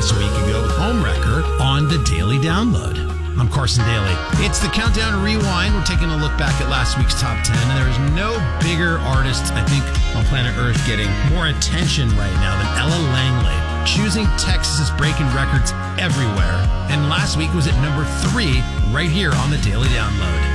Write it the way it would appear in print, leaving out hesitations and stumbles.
just a week ago with Homewrecker on the Daily Download. I'm Carson Daly. It's the Countdown Rewind. We're taking a look back at last week's top 10, and there's no bigger artist, I think, on planet Earth getting more attention right now than Ella Langley, choosing Texas, breaking records everywhere. And last week was at number 3 right here on the Daily Download.